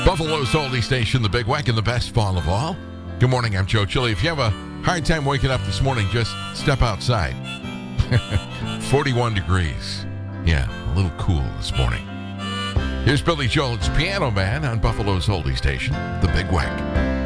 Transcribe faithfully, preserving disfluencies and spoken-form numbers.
Buffalo's oldie station, the Big Weck, and the best fall of all. Good morning, I'm Joe Chili. If you have a hard time waking up this morning, just step outside. forty-one degrees. Yeah, a little cool this morning. Here's Billy Joel's Piano Man on Buffalo's oldie station, the Big Weck.